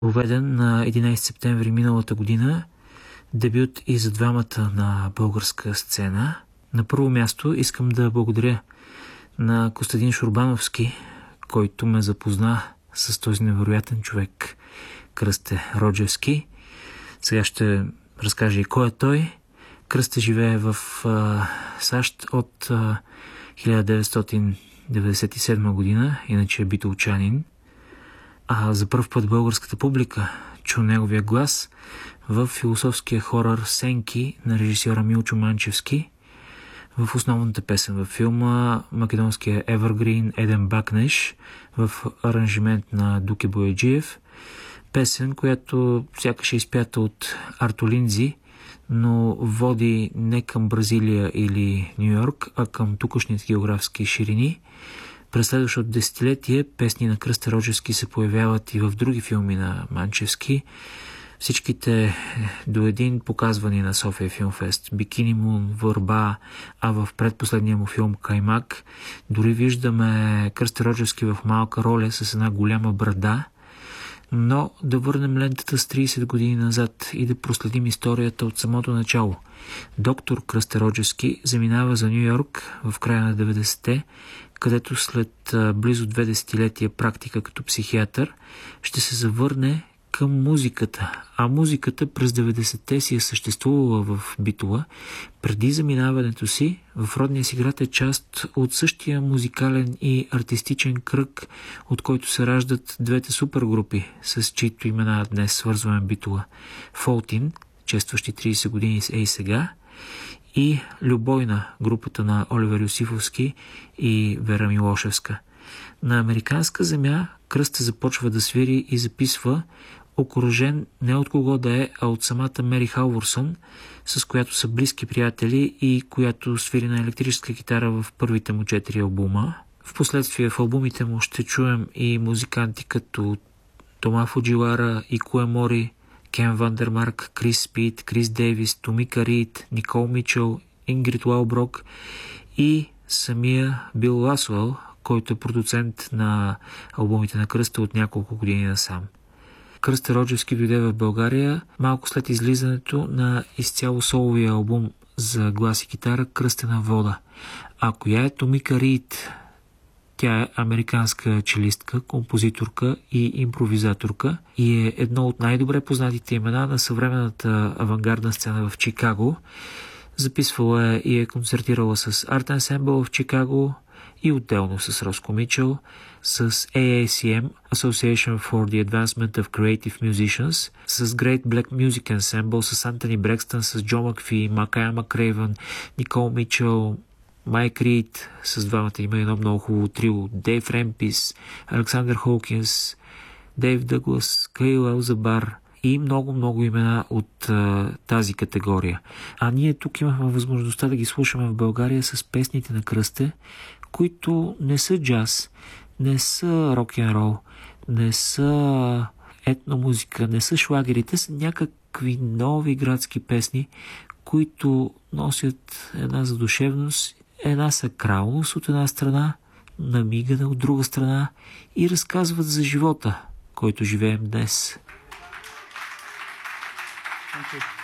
проведен на 11 септември миналата година. Дебют и за двамата на българска сцена. На първо място искам да благодаря на Костадин Шорбановски, който ме запозна с този невероятен човек, Кръсте Роджевски. Сега ще разкажа и кой е той. Кръсте живее в САЩ от 1997 година, иначе е битолчанин. А за първ път българската публика чу неговия глас в философския хорър Сенки на режисьора Милчо Манчевски, в основната песен във филма македонския Evergreen Еден Бакнеш в аранжимент на Дуке Бояджиев. Песен, която сякаш е изпята от Арто Линдзи, но води не към Бразилия или Ню Йорк, а към тукашните географски ширини. През следващото десетилетие песни на Кръсте Роджевски се появяват и в други филми на Манчевски. Всичките до един показвани на София Филмфест. Бикини Мун, Върба, а в предпоследния му филм Каймак дори виждаме Кръсте Роджевски в малка роля с една голяма брада. Но да върнем лентата с 30 години назад и да проследим историята от самото начало. Доктор Кръсте Роджевски заминава за Ню Йорк в края на 90-те, където след близо 2 десетилетия практика като психиатър ще се завърне към музиката. А музиката през 90-те си е съществувала в Битола. Преди заминаването си в родния си град е част от същия музикален и артистичен кръг, от който се раждат двете супергрупи, с чието имена днес свързваме Битола. Фолтин, честващи 30 години с Ей сега, и Любойна, групата на Оливер Йосифовски и Вера Милошевска. На американска земя Кръсте започва да свири и записва, окружен не от кого да е, а от самата Мери Халворсон, с която са близки приятели и която свири на електрическа китара в първите му 4 албума. Впоследствие в албумите му ще чуем и музиканти като Тома Фуджилара, Икуе Мори, Кен Вандермарк, Крис Спид, Крис Дейвис, Томика Рид, Никол Мичел, Ингрид Уалброк и самия Бил Ласуел, който е продуцент на албумите на Кръсте от няколко години насам. Кръсте Роджевски дойде в България малко след излизането на изцяло соловия албум за глас и китара Кръстена вода. А коя е Томика Рид? Тя е американска челистка, композиторка и импровизаторка и е едно от най-добре познатите имена на съвременната авангардна сцена в Чикаго. Записвала е и е концертирала с Art Ensemble в Чикаго и отделно с Роско Мичел, с AACM, Association for the Advancement of Creative Musicians, с Great Black Music Ensemble, с Антони Брекстън, с Джо Макфи, Макая Макрейвън, Никол Мичел, Майк Рид, с двамата има едно много хубаво трио, Дейв Ремпис, Александър Холкинс, Дейв Дъглас, Каил Елзабар и много имена от тази категория. А ние тук имахме възможността да ги слушаме в България с песните на Кръсте, които не са джаз, не са рок-н-рол, не са етномузика, не са шлагери, те са някакви нови градски песни, които носят една задушевност, една сакралност от една страна, намигане от друга страна и разказват за живота, който живеем днес. Thank you.